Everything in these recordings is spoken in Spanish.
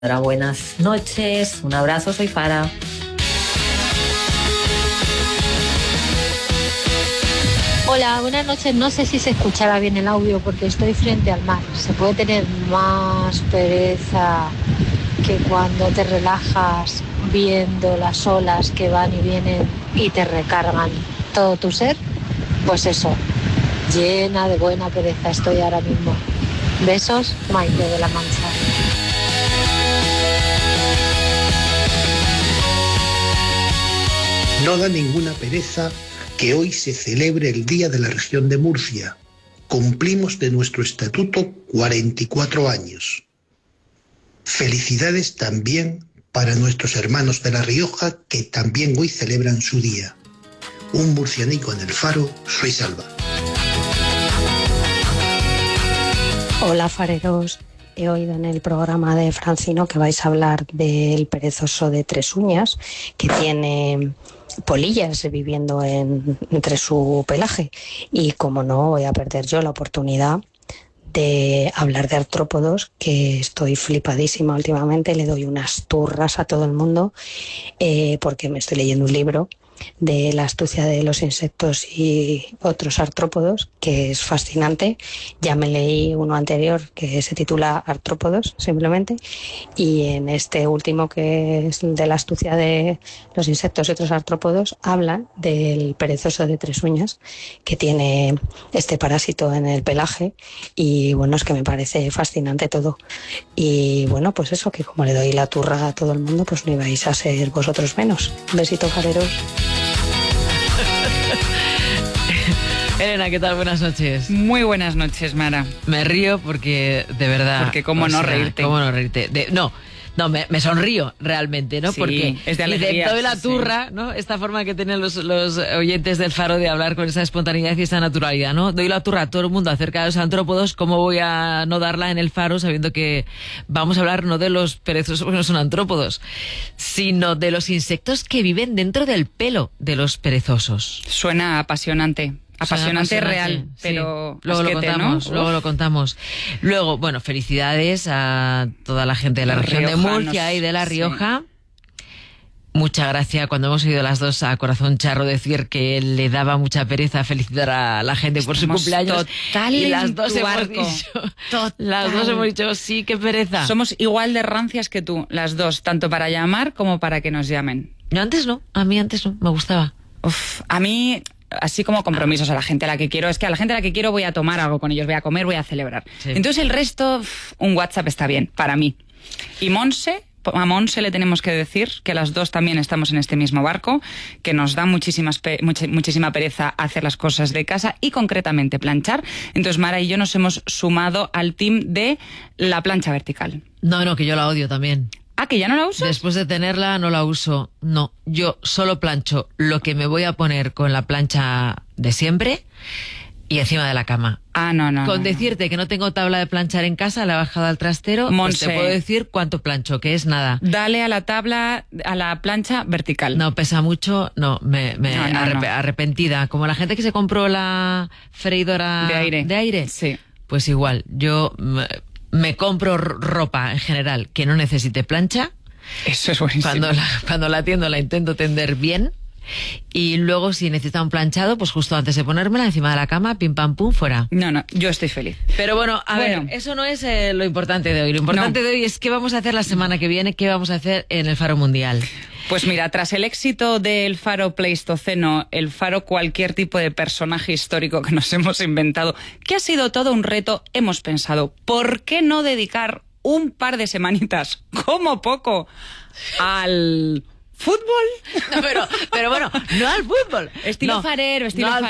Buenas noches, un abrazo, soy Fara. Hola, buenas noches. No sé si se escuchará bien el audio porque estoy frente al mar. Se puede tener más pereza que cuando te relajas viendo las olas que van y vienen y te recargan todo tu ser. Pues eso, llena de buena pereza estoy ahora mismo. Besos, Maite de la Mancha. No da ninguna pereza que hoy se celebre el Día de la Región de Murcia. Cumplimos de nuestro estatuto 44 años. Felicidades también para nuestros hermanos de La Rioja que también hoy celebran su día. Un murcianico en el Faro, soy Salva. Hola fareros, he oído en el programa de Francino que vais a hablar del perezoso de tres uñas que tiene polillas viviendo entre su pelaje y como no voy a perder yo la oportunidad de hablar de artrópodos, que estoy flipadísima últimamente, le doy unas turras a todo el mundo porque me estoy leyendo un libro de la astucia de los insectos y otros artrópodos, que es fascinante. Ya me leí uno anterior que se titula Artrópodos, simplemente, y en este último, que es de la astucia de los insectos y otros artrópodos, hablan del perezoso de tres uñas, que tiene este parásito en el pelaje, y bueno, es que me parece fascinante todo. Y bueno, pues eso, que como le doy la turra a todo el mundo, pues no ibais a ser vosotros menos. Un besito, fareros. Elena, ¿qué tal? Buenas noches. Muy buenas noches, Mara. Me río porque, de verdad... Porque cómo no reírte. ¿Cómo no reírte? No, me sonrío realmente, ¿no? Sí, porque es de alegría. Y de toda la turra, sí, ¿no? Esta forma que tienen los oyentes del Faro de hablar con esa espontaneidad y esa naturalidad, ¿no? Doy la turra a todo el mundo acerca de los antrópodos, ¿cómo voy a no darla en el Faro sabiendo que vamos a hablar no de los perezosos, porque no son antrópodos, sino de los insectos que viven dentro del pelo de los perezosos? Suena apasionante. Apasionante real, sí, pero luego asquete, lo contamos, ¿no? Luego lo contamos. Luego, bueno, felicidades a toda la gente de la región de Murcia y de La Rioja. Sí. Mucha gracia cuando hemos oído las dos a Corazón Charro decir que le daba mucha pereza felicitar a la gente por su cumpleaños. Total, y las dos hemos dicho, sí, qué pereza. Somos igual de rancias que tú, las dos, tanto para llamar como para que nos llamen. Yo antes no, a mí antes no, me gustaba. A mí... Así como compromisos a la gente a la que quiero. Es que a la gente a la que quiero voy a tomar algo con ellos, voy a comer, voy a celebrar. Sí. Entonces el resto, un WhatsApp está bien, para mí. Y a Monse le tenemos que decir que las dos también estamos en este mismo barco, que nos da muchísima pereza hacer las cosas de casa y concretamente planchar. Entonces Mara y yo nos hemos sumado al team de la plancha vertical. No, que yo la odio también. ¿Ah, que ya no la usas? Después de tenerla no la uso. No, yo solo plancho lo que me voy a poner con la plancha de siempre y encima de la cama. No. Con decirte que no tengo tabla de planchar en casa, la he bajado al trastero, pues te puedo decir cuánto plancho, que es nada. Dale a la plancha vertical. No, pesa mucho, arrepentida. Como la gente que se compró la freidora de aire. Sí. Pues igual, yo... Me compro ropa en general que no necesite plancha. Eso es buenísimo. Cuando la tiendo la intento tender bien. Y luego si necesita un planchado, pues justo antes de ponérmela encima de la cama, pim pam pum, fuera. No, yo estoy feliz. Pero bueno, a ver, eso no es lo importante de hoy. Lo importante de hoy es qué vamos a hacer la semana que viene, qué vamos a hacer en el Faro Mundial. Pues mira, tras el éxito del Faro Pleistoceno, el Faro cualquier tipo de personaje histórico que nos hemos inventado, que ha sido todo un reto, hemos pensado, ¿por qué no dedicar un par de semanitas, como poco, al... ¿fútbol? No, pero bueno, no al fútbol. Estilo farero.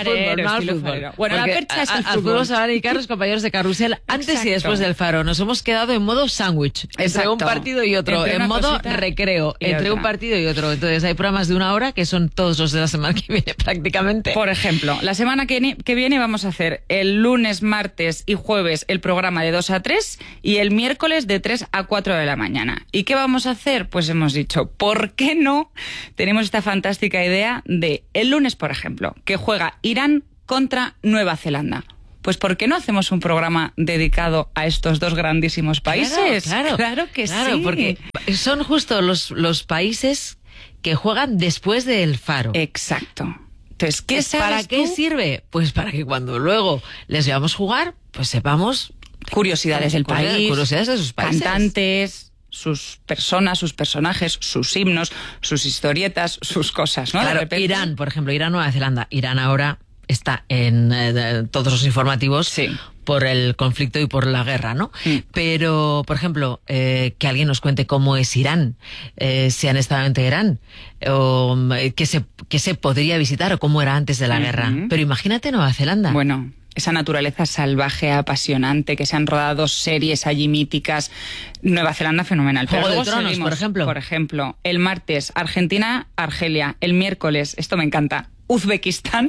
Bueno, la percha es el fútbol. Al fútbol se van a dedicar los compañeros de Carrusel antes y después del Faro. Nos hemos quedado en modo sándwich, entre un partido y otro, en modo recreo, entre un partido y otro. Entonces hay programas de 1 hora que son todos los de la semana que viene prácticamente. Por ejemplo, la semana que viene vamos a hacer el lunes, martes y jueves el programa de 2 a 3 y el miércoles de 3 a 4 de la mañana. ¿Y qué vamos a hacer? Pues hemos dicho, ¿por qué no? Tenemos esta fantástica idea de el lunes, por ejemplo, que juega Irán contra Nueva Zelanda. Pues ¿por qué no hacemos un programa dedicado a estos dos grandísimos países? Claro que sí. Porque son justo los países que juegan después del Faro. Exacto. Entonces, ¿para qué sirve? Pues para que cuando luego les veamos jugar, pues sepamos curiosidades del país, curiosidades de sus países, cantantes, sus personas, sus personajes, sus himnos, sus historietas, sus cosas, ¿no? Claro, Irán, por ejemplo, Nueva Zelanda. Irán ahora está en todos los informativos por el conflicto y por la guerra, ¿no? Pero, por ejemplo, que alguien nos cuente cómo es Irán, si han estado en Teherán, o qué se podría visitar o cómo era antes de la guerra. Pero imagínate Nueva Zelanda. Bueno, esa naturaleza salvaje, apasionante, que se han rodado series allí míticas. Nueva Zelanda, fenomenal. Juego Pero de Tronos, por ejemplo. Por ejemplo, el martes, Argentina, Argelia. El miércoles, esto me encanta, Uzbekistán.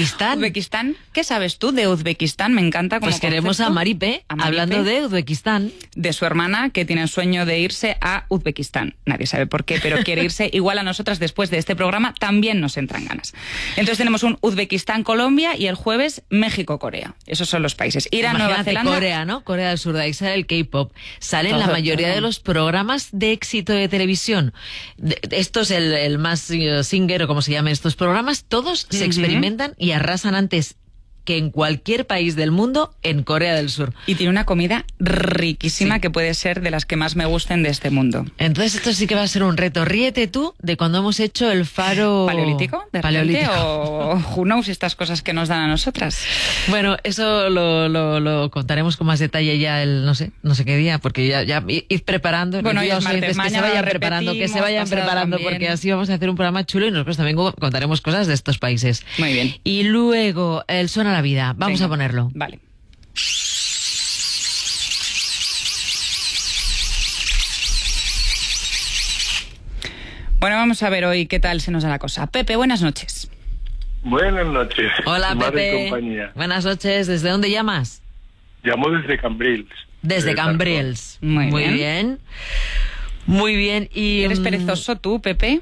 ¿Qué sabes tú de Uzbekistán? Me encanta como pues queremos a Maripe, hablando de Uzbekistán. De su hermana, que tiene el sueño de irse a Uzbekistán. Nadie sabe por qué, pero quiere irse. Igual a nosotras, después de este programa, también nos entran ganas. Entonces tenemos un Uzbekistán-Colombia y el jueves México-Corea. Esos son los países. Imagínate, Nueva Zelanda. Corea, ¿no? Corea del Sur, de ahí sale el K-pop. Salen la mayoría de los programas de éxito de televisión. Esto es el más singer, o como se llaman estos programas. Todos se experimentan y arrasan antes que en cualquier país del mundo en Corea del Sur. Y tiene una comida riquísima que puede ser de las que más me gusten de este mundo. Entonces esto sí que va a ser un reto. Ríete tú de cuando hemos hecho el Faro... ¿Paleolítico? O who knows, estas cosas que nos dan a nosotras. Bueno, eso lo contaremos con más detalle ya el no sé qué día, porque ya ir preparando. Bueno, ya es martes, que se vayan preparando, porque así vamos a hacer un programa chulo y nosotros también contaremos cosas de estos países. Muy bien. Y luego el Suena la Vida. Vamos a ponerlo. Vale. Bueno, vamos a ver hoy qué tal se nos da la cosa. Pepe, buenas noches. Buenas noches. Hola, Pepe. Compañía. Buenas noches. ¿Desde dónde llamas? Llamo desde Cambrils. Desde Cambrils. Muy bien. Muy bien. Y ¿eres perezoso tú, Pepe?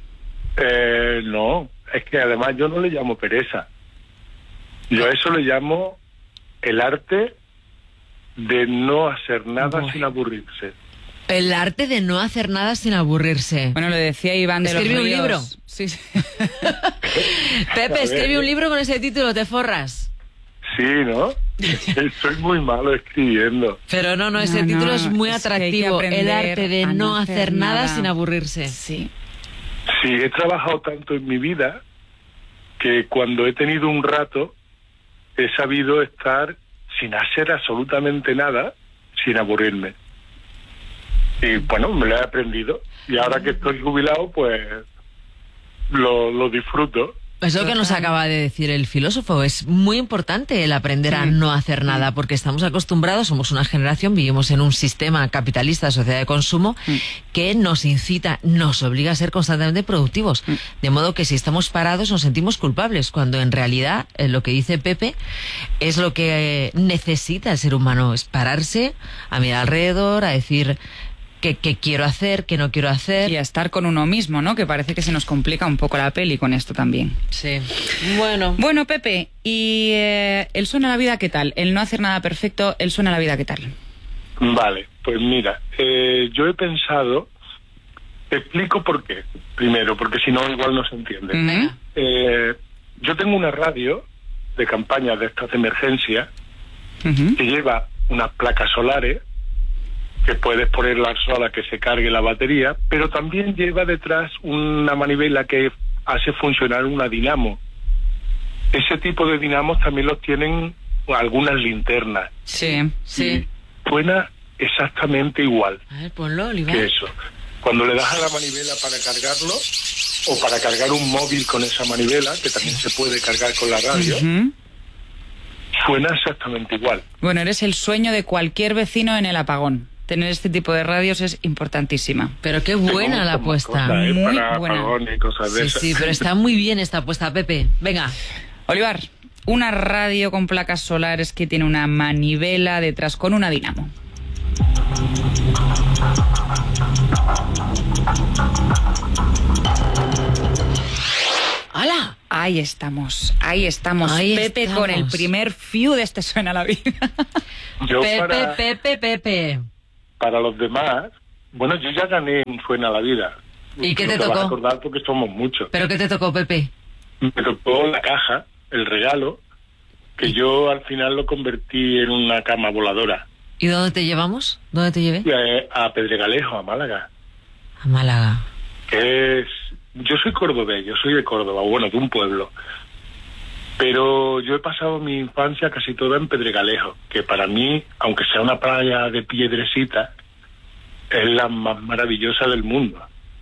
No, es que además yo no le llamo pereza. Yo a eso le llamo el arte de no hacer nada sin aburrirse. El arte de no hacer nada sin aburrirse. Bueno, lo decía Iván de los Ríos. ¿Escribe un libro? Sí. Pepe, escribe un libro con ese título, te forras. Sí, ¿no? Soy muy malo escribiendo. Pero no, ese título es muy atractivo. El arte de no hacer nada sin aburrirse. Sí. Sí, he trabajado tanto en mi vida que cuando he tenido un rato he sabido estar sin hacer absolutamente nada, sin aburrirme. Y bueno, me lo he aprendido. Y ahora que estoy jubilado, pues lo disfruto. Es lo que nos acaba de decir el filósofo. Es muy importante el aprender a no hacer nada, porque estamos acostumbrados, somos una generación, vivimos en un sistema capitalista, sociedad de consumo, que nos incita, nos obliga a ser constantemente productivos. De modo que si estamos parados nos sentimos culpables, cuando en realidad lo que dice Pepe es lo que necesita el ser humano, es pararse, a mirar alrededor, a decir... ¿Qué quiero hacer? ¿Qué no quiero hacer? Y a estar con uno mismo, ¿no? Que parece que se nos complica un poco la peli con esto también. Sí. Bueno, Pepe, ¿y el Suena la Vida qué tal? El no hacer nada perfecto, el Suena la Vida qué tal? Vale, pues mira, yo he pensado... Te explico por qué. Primero, porque si no igual no se entiende. Yo tengo una radio de campaña de estas de emergencia que lleva unas placas solares que puedes ponerla sola que se cargue la batería, pero también lleva detrás una manivela que hace funcionar una dinamo. Ese tipo de dinamos también los tienen algunas linternas. Sí. Y suena exactamente igual. A ver, ponlo, Oliver. Que eso. Cuando le das a la manivela para cargarlo, o para cargar un móvil con esa manivela, que también se puede cargar con la radio, suena exactamente igual. Bueno, eres el sueño de cualquier vecino en el apagón. Tener este tipo de radios es importantísima. Pero qué buena la apuesta. Muy buena. Y cosas de esas. Sí, pero está muy bien esta apuesta, Pepe. Venga. Olivar, una radio con placas solares que tiene una manivela detrás con una dinamo. ¡Hala! Ahí estamos. Pepe con el primer fiu de Este Suena la Vida. Yo Pepe. Para los demás, bueno, yo ya gané en Suena la Vida. ¿Y qué te tocó? tocó? Vas a acordar porque somos muchos. ¿Pero qué te tocó, Pepe? Me tocó la caja, el regalo, que yo al final lo convertí en una cama voladora. ¿Y dónde te llevamos? ¿Dónde te llevé? A Pedregalejo, a Málaga. A Málaga. Yo soy cordobés, yo soy de Córdoba, bueno, de un pueblo. Pero yo he pasado mi infancia casi toda en Pedregalejo, que para mí, aunque sea una playa de piedrecita, es la más maravillosa del mundo.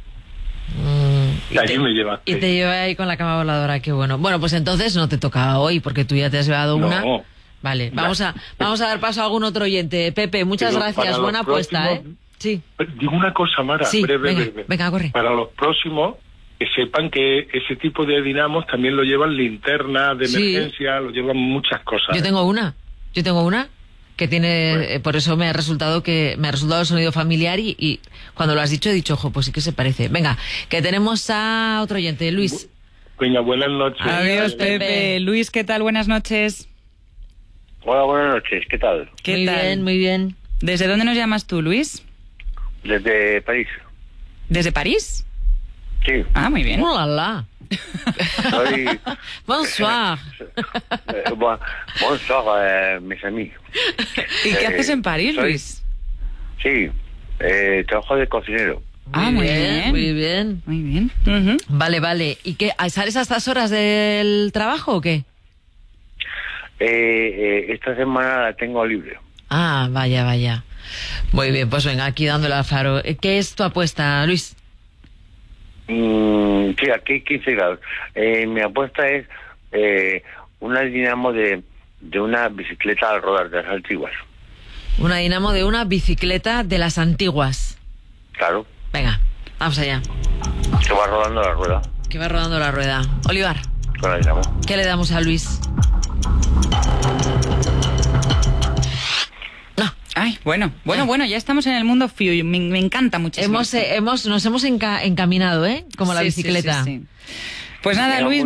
Y allí me llevaste. Y te llevé ahí con la cama voladora, qué bueno. Bueno, pues entonces no te toca hoy, porque tú ya te has llevado una. Vale, vamos a dar paso a algún otro oyente. Pepe, muchas gracias, buena apuesta, ¿eh? Sí. Digo una cosa, Mara, sí, breve. Venga, corre. Para los próximos, que sepan que ese tipo de dinamos también lo llevan linternas de emergencia, lo llevan muchas cosas. Yo tengo una que tiene, por eso me ha resultado el sonido familiar y cuando lo has dicho he dicho, ojo, pues sí que se parece. Venga, que tenemos a otro oyente, Luis. Venga, buenas noches. Adiós, Pepe. Luis, ¿qué tal? Buenas noches. Hola, buenas noches, ¿qué tal? Muy bien, muy bien. ¿Desde dónde nos llamas tú, Luis? Desde París. ¿Desde París? Sí. Ah, muy bien. ¡Hola! Soy... Bonsoir. Bonsoir, mis amigos. ¿Y qué haces en París, Luis? Sí, trabajo de cocinero. Muy bien. Uh-huh. Vale. ¿Y qué? ¿Sales a estas horas del trabajo o qué? Esta semana la tengo libre. Ah, vaya. Muy bien, pues venga, aquí dándole al faro. ¿Qué es tu apuesta, Luis? Sí, aquí 15 grados. Mi apuesta es una dinamo de una bicicleta al rodar de las antiguas. Una dinamo de una bicicleta de las antiguas. Claro. Venga, vamos allá. Que va rodando la rueda. Olivar, con la dinamo. ¿Qué le damos a Luis? Ay, bueno, ya estamos en el mundo FIU, me encanta muchísimo. Nos hemos encaminado, ¿eh? Como la bicicleta. Sí. Pues nada, Luis,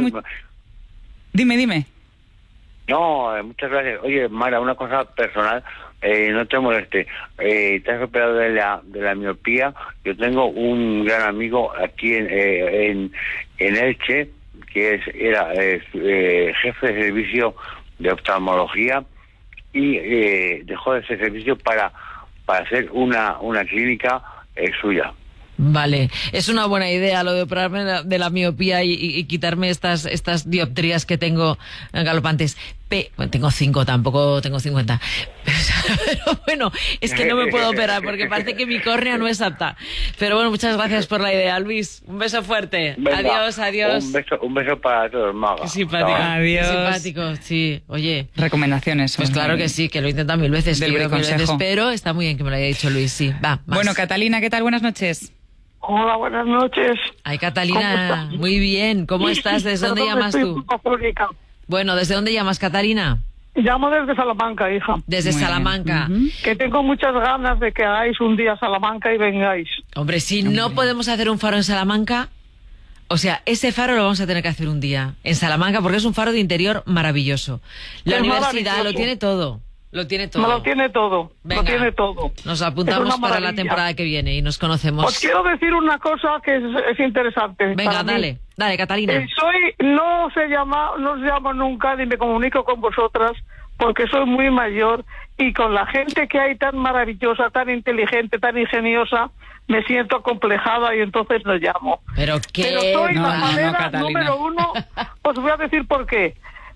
dime. No, muchas gracias. Oye, Mara, una cosa personal, no te moleste. Te has operado de la miopía. Yo tengo un gran amigo aquí en Elche, que era jefe de servicio de oftalmología, y dejó ese servicio para hacer una clínica suya. Vale, es una buena idea lo de operarme de la miopía y quitarme estas dioptrías que tengo galopantes. Bueno, tengo 5, tampoco tengo 50. Pero bueno, es que no me puedo operar porque parece que mi córnea no es apta. Pero bueno, muchas gracias por la idea, Luis. Un beso fuerte. Venga, adiós. Un beso para todos, Maga. Qué simpático. Adiós. Qué simpático, sí. Oye. Recomendaciones. Pues claro que sí, que lo he intentado 1000 veces. Pero está muy bien que me lo haya dicho Luis, sí. Va, más. Bueno, Catalina, ¿qué tal? Buenas noches. Hola, buenas noches. Ay, Catalina, muy bien. ¿Cómo estás? ¿Desde dónde llamas tú? Bueno, ¿desde dónde llamas, Catalina? Llamo desde Salamanca, hija. Desde Muy Salamanca. bien. Que tengo muchas ganas de que hagáis un día Salamanca y vengáis. Hombre, si no podemos hacer un faro en Salamanca, o sea, ese faro lo vamos a tener que hacer un día en Salamanca porque es un faro de interior maravilloso. La universidad lo tiene todo. Lo tiene todo. Me lo tiene todo. Venga, lo tiene todo. Nos apuntamos para la temporada que viene y nos conocemos. Os quiero decir una cosa que es interesante. Venga, dale, Catalina. No os llamo nunca ni me comunico con vosotras porque soy muy mayor y con la gente que hay tan maravillosa, tan inteligente, tan ingeniosa, me siento acomplejada y entonces no llamo. Pero soy la manera número 1. Os voy a decir por qué.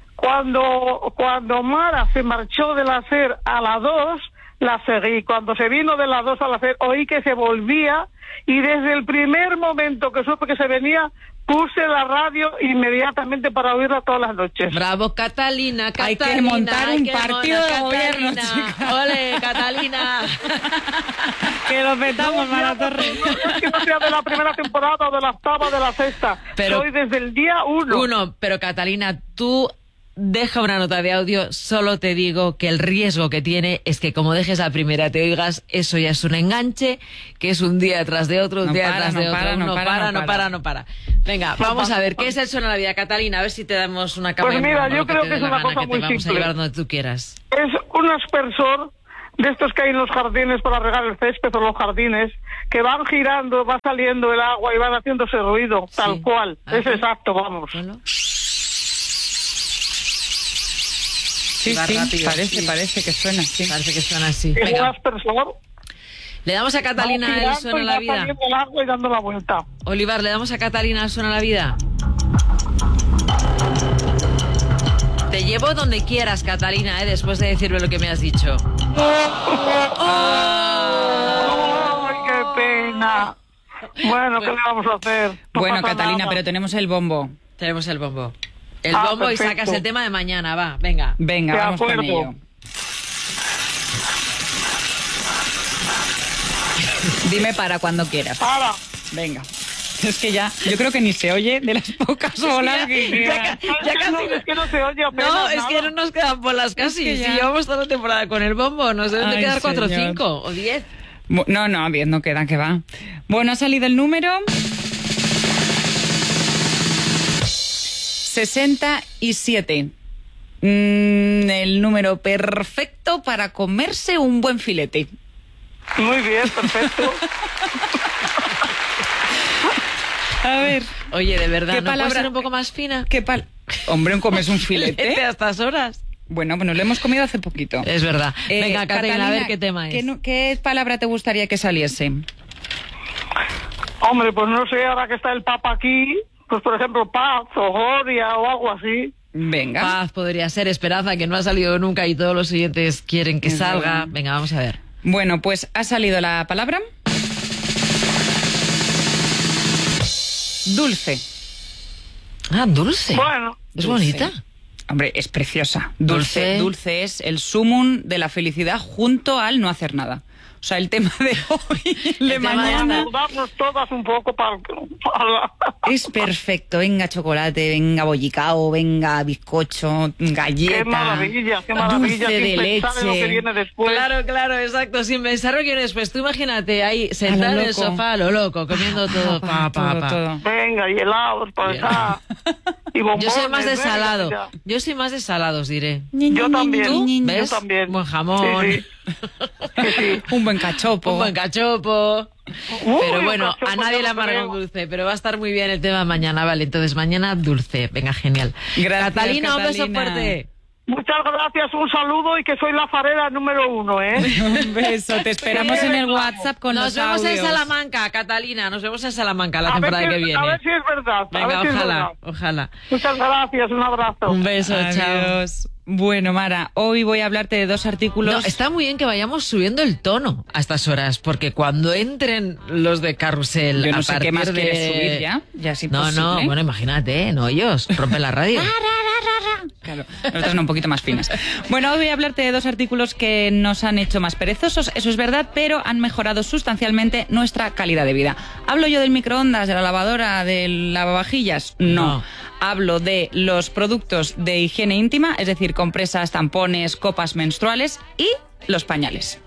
Cuando Mara se marchó de la SER a la 2, la seguí. Cuando se vino de la 2 a la SER, oí que se volvía y desde el primer momento que supe que se venía, puse la radio inmediatamente para oírla todas las noches. Bravo, Catalina. Hay que montar un partido de gobierno, chica. Ole, Catalina. Que lo petamos, Mara Torres. No es que no sea de la primera temporada o de la octava o de la sexta. Soy desde el día 1. Pero Catalina, tú deja una nota de audio. Solo te digo que el riesgo que tiene es que como dejes la primera te oigas, eso ya es un enganche, que es un día tras de otro, un día tras de otro. No para. Venga, vamos a ver, ¿qué es el Suena la Vida, Catalina? A ver si te damos una cama. Pues mira, yo creo que es una cosa muy simple. Vamos a llevar donde tú quieras. Es un aspersor de estos que hay en los jardines para regar el césped o los jardines, que van girando, va saliendo el agua y van haciendo ese ruido, tal cual. Es exacto, vamos. Sí, rápido, parece que suena así. Parece que suena así. Es un aspersor. Le damos a Catalina el Suena la Vida. El agua y dando la vuelta. Olivar, le damos a Catalina el Suena la Vida. Te llevo donde quieras, Catalina, después de decirme lo que me has dicho. ¡Ay, qué pena! Bueno, ¿qué le vamos a hacer? Bueno, Catalina, pero tenemos el bombo. Tenemos el bombo. El bombo perfecto. Y sacas el tema de mañana, va, venga. Venga, vamos con ello. Dime para cuando quieras. Para. Venga. Es que ya, yo creo que ni se oye de las pocas bolas que ya casi es que no se oye apenas. No, es que no nos quedan bolas casi. Es que si llevamos toda la temporada con el bombo, nos deben de quedar 4 o 5 o 10. No, 10 no quedan, que va. Bueno, ha salido el número 67. El número perfecto para comerse un buen filete. Muy bien, perfecto. A ver. Oye, de verdad, ¿no puede ser un poco más fina? Hombre, ¿comes un filete? ¿A estas horas? Bueno, lo hemos comido hace poquito. Es verdad. Venga, Catalina, a ver qué tema es. ¿Qué palabra te gustaría que saliese? Hombre, pues no sé, ahora que está el Papa aquí, pues por ejemplo, paz o gloria o algo así. Venga. Paz podría ser, esperanza, que no ha salido nunca y todos los siguientes quieren que salga. Venga, vamos a ver. Bueno, pues ha salido la palabra dulce. Ah, dulce. Bueno. ¿Es bonita? Hombre, es preciosa. Dulce es el sumum de la felicidad junto al no hacer nada. O sea, el tema de hoy, el de mañana. Darnos todas un poco para... Es perfecto. Venga chocolate, venga bollicao, venga bizcocho, galleta. Qué maravilla, dulce de leche. En lo que viene después. Claro, exacto. Sin pensar lo que viene después. Tú imagínate ahí, sentado en el sofá, a lo loco, comiendo todo. Todo. Venga, y helados para acá. Y bombones. Yo soy más de salado. Yo soy más de salados, diré. Yo también. ¿Tú? ¿Ves? Yo también. Buen jamón. Sí. Un buen cachopo. Pero bueno, a nadie le amarga un dulce, pero va a estar muy bien el tema mañana, vale. Entonces mañana dulce, venga, genial. Gracias, Catalina, un beso fuerte. Muchas gracias, un saludo y que soy la farera número 1, ¿eh? Un beso, te esperamos en el WhatsApp con los audios. Nos vemos en Salamanca, Catalina, nos vemos en Salamanca la temporada que viene. A ver si es verdad. Venga, ojalá. Muchas gracias, un abrazo. Un beso, adiós. Chao. Bueno, Mara, hoy voy a hablarte de 2 artículos. No, está muy bien que vayamos subiendo el tono a estas horas, porque cuando entren los de Carrusel... Yo no sé qué más quieres subir ya es imposible. No, bueno, imagínate, no ellos, rompen la radio. Claro, nosotros no, un poquito más finas. Bueno, hoy voy a hablarte de 2 artículos que nos han hecho más perezosos, eso es verdad, pero han mejorado sustancialmente nuestra calidad de vida. ¿Hablo yo del microondas, de la lavadora, del lavavajillas? No. Hablo de los productos de higiene íntima, es decir, compresas, tampones, copas menstruales y los pañales.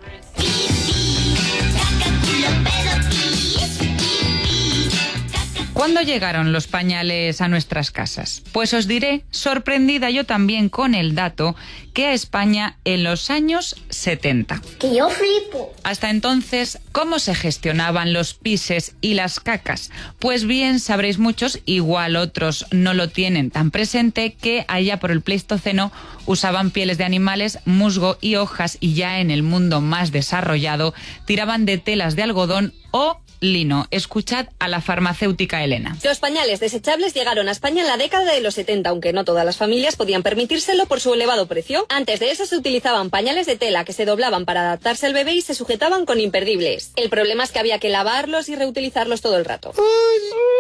¿Cuándo llegaron los pañales a nuestras casas? Pues os diré, sorprendida yo también con el dato, que a España en los años 70. ¡Que yo flipo! Hasta entonces, ¿cómo se gestionaban los pises y las cacas? Pues bien, sabréis muchos, igual otros no lo tienen tan presente, que allá por el Pleistoceno usaban pieles de animales, musgo y hojas, y ya en el mundo más desarrollado tiraban de telas de algodón o lino. Escuchad a la farmacéutica Elena. Los pañales desechables llegaron a España en la década de los 70, aunque no todas las familias podían permitírselo por su elevado precio. Antes de eso se utilizaban pañales de tela que se doblaban para adaptarse al bebé y se sujetaban con imperdibles. El problema es que había que lavarlos y reutilizarlos todo el rato. ¡Ay, qué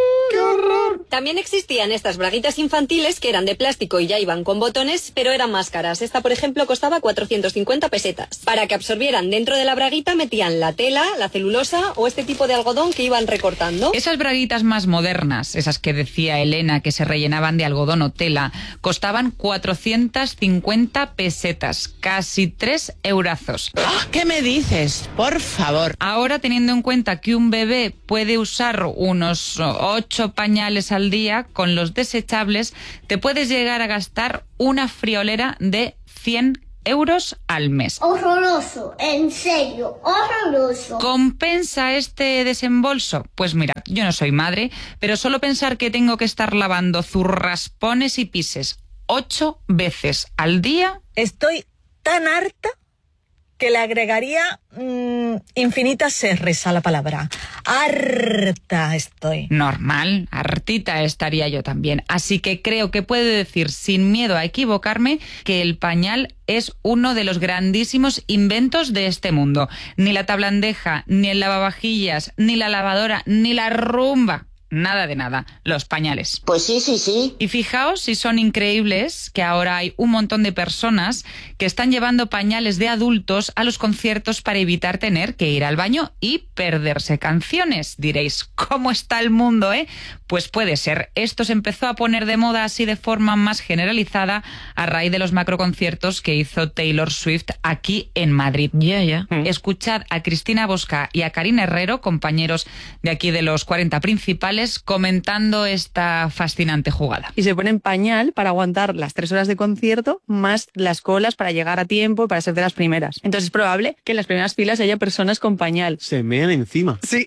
horror! También existían estas braguitas infantiles que eran de plástico y ya iban con botones, pero eran más caras. Esta, por ejemplo, costaba 450 pesetas. Para que absorbieran dentro de la braguita metían la tela, la celulosa o este tipo de algodón que iban recortando. Esas braguitas más modernas, esas que decía Elena que se rellenaban de algodón o tela, costaban 450 pesetas, casi 3 eurazos. ¿Qué me dices? Por favor. Ahora, teniendo en cuenta que un bebé puede usar unos 8 pañales al día, con los desechables te puedes llegar a gastar una friolera de 100 euros al mes. Horroroso, en serio, horroroso. ¿Compensa este desembolso? Pues mira, yo no soy madre, pero solo pensar que tengo que estar lavando zurraspones y pises 8 veces al día. Estoy tan harta que le agregaría infinitas R's a la palabra. Harta estoy. Normal, hartita estaría yo también. Así que creo que puedo decir sin miedo a equivocarme que el pañal es uno de los grandísimos inventos de este mundo. Ni la tablandeja, ni el lavavajillas, ni la lavadora, ni la rumba. Nada de nada, los pañales. Pues sí. Y fijaos si son increíbles que ahora hay un montón de personas que están llevando pañales de adultos a los conciertos para evitar tener que ir al baño y perderse canciones. Diréis, ¿cómo está el mundo, Pues puede ser. Esto se empezó a poner de moda así de forma más generalizada a raíz de los macroconciertos que hizo Taylor Swift aquí en Madrid. Escuchad a Cristina Bosca y a Karina Herrero, compañeros de aquí de los 40 principales, comentando esta fascinante jugada. Y se ponen pañal para aguantar las 3 horas de concierto, más las colas para llegar a tiempo y para ser de las primeras. Entonces es probable que en las primeras filas haya personas con pañal. Se mean encima. Sí.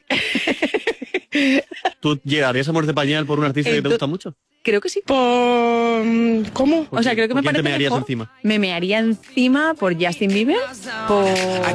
¿Tú llegarías a morir de pañal por un artista que te gusta mucho? Creo que sí. ¿Cómo? O sea, creo que me parece ¿Quién te mearías mejor. encima? Me mearía encima por Justin Bieber, por...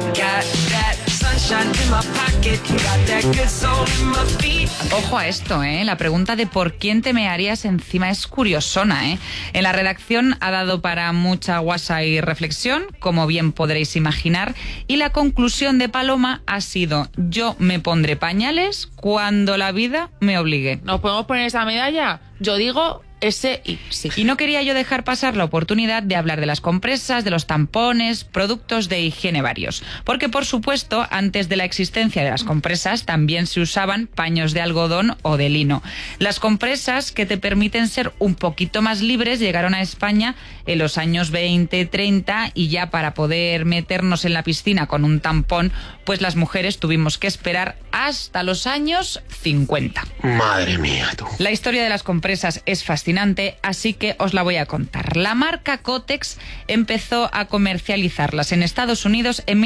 Ojo a esto, la pregunta de por quién te mearías encima es curiosona, En la redacción ha dado para mucha guasa y reflexión, como bien podréis imaginar, y la conclusión de Paloma ha sido: yo me pondré pañales cuando la vida me obligue. ¿Nos podemos poner esa medalla? Yo digo sí. Y no quería yo dejar pasar la oportunidad de hablar de las compresas, de los tampones, productos de higiene varios. Porque, por supuesto, antes de la existencia de las compresas también se usaban paños de algodón o de lino. Las compresas, que te permiten ser un poquito más libres, llegaron a España en los años 20, 30 y ya para poder meternos en la piscina con un tampón, pues las mujeres tuvimos que esperar hasta los años 50. Madre mía, tú. La historia de las compresas es fascinante, así que os la voy a contar. La marca Kotex empezó a comercializarlas en Estados Unidos en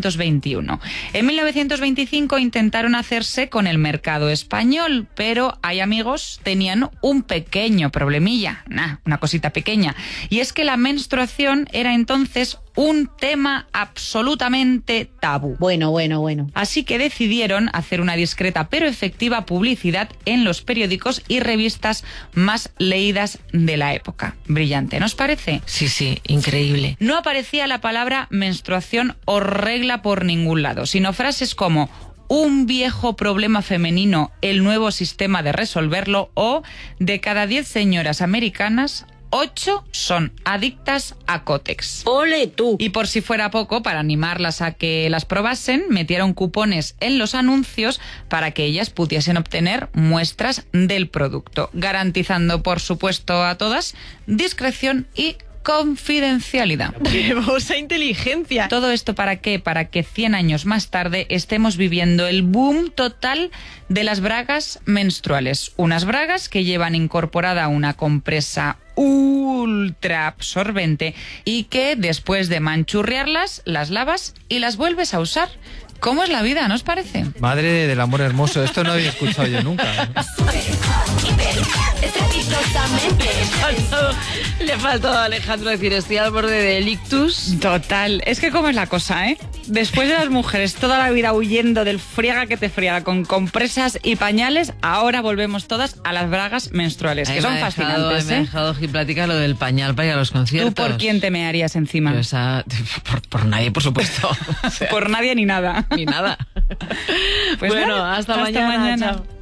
1921. En 1925 intentaron hacerse con el mercado español, pero hay amigos, tenían un pequeño problemilla, una cosita pequeña, y es que la menstruación era entonces un tema absolutamente tabú. Bueno. Así que decidieron hacer una discreta pero efectiva publicidad en los periódicos y revistas más leídas de la época. Brillante, ¿no os parece? Sí, increíble. No aparecía la palabra menstruación o regla por ningún lado, sino frases como: un viejo problema femenino, el nuevo sistema de resolverlo, o de cada 10 señoras americanas, 8 son adictas a Kotex. ¡Ole tú! Y por si fuera poco, para animarlas a que las probasen, metieron cupones en los anuncios para que ellas pudiesen obtener muestras del producto, garantizando, por supuesto, a todas discreción y confidencialidad. ¡Tremosa inteligencia! ¿Todo esto para qué? Para que 100 años más tarde estemos viviendo el boom total de las bragas menstruales. Unas bragas que llevan incorporada una compresa ultra absorbente y que después de manchurriarlas, las lavas y las vuelves a usar. ¿Cómo es la vida, no os parece? Madre del amor hermoso, esto no había escuchado yo nunca. Le faltó a Alejandro decir: estoy al borde del ictus. Total, es que cómo es la cosa, Después de las mujeres toda la vida huyendo del friega que te friega con compresas y pañales, ahora volvemos todas a las bragas menstruales, que son fascinantes. Me ha dejado Giplática lo del pañal para ir a los conciertos. ¿Tú por quién te mearías encima? Por nadie, por supuesto. Por nadie ni nada. Ni nada. Pues bueno, nada, hasta mañana. Chao.